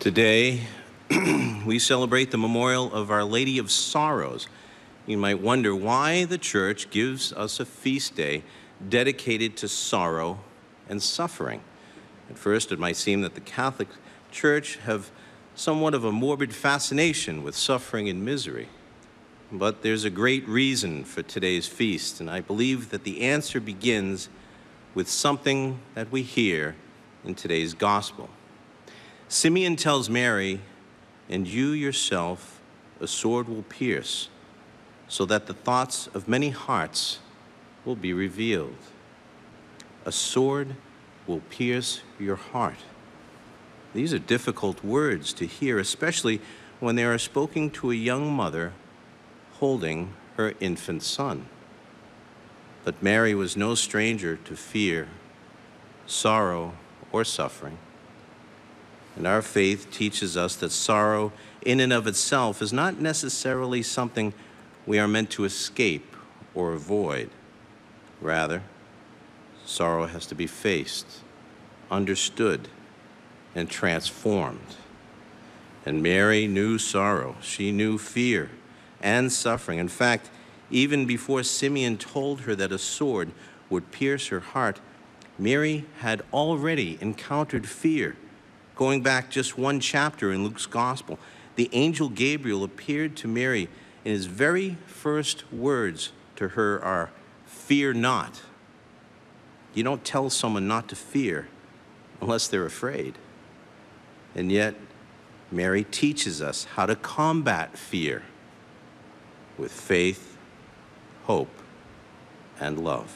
Today, we celebrate the memorial of Our Lady of Sorrows. You might wonder why the church gives us a feast day dedicated to sorrow and suffering. At first, it might seem that the Catholic Church have somewhat of a morbid fascination with suffering and misery. But there's a great reason for today's feast, and I believe that the answer begins with something that we hear in today's gospel. Simeon tells Mary, "And you yourself a sword will pierce, so that the thoughts of many hearts will be revealed." A sword will pierce your heart. These are difficult words to hear, especially when they are spoken to a young mother holding her infant son. But Mary was no stranger to fear, sorrow, or suffering. And our faith teaches us that sorrow in and of itself is not necessarily something we are meant to escape or avoid. Rather, sorrow has to be faced, understood, and transformed. And Mary knew sorrow. She knew fear and suffering. In fact, even before Simeon told her that a sword would pierce her heart, Mary had already encountered fear. Going back just one chapter in Luke's Gospel, the angel Gabriel appeared to Mary, and his very first words to her are, "Fear not." You don't tell someone not to fear unless they're afraid. And yet, Mary teaches us how to combat fear with faith, hope, and love.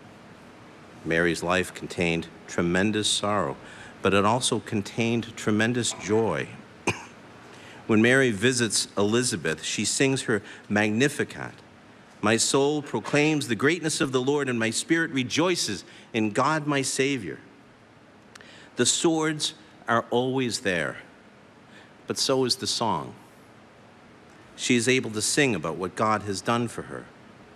Mary's life contained tremendous sorrow, but it also contained tremendous joy. When Mary visits Elizabeth, she sings her Magnificat. "My soul proclaims the greatness of the Lord, and my spirit rejoices in God my Savior." The swords are always there, but so is the song. She is able to sing about what God has done for her.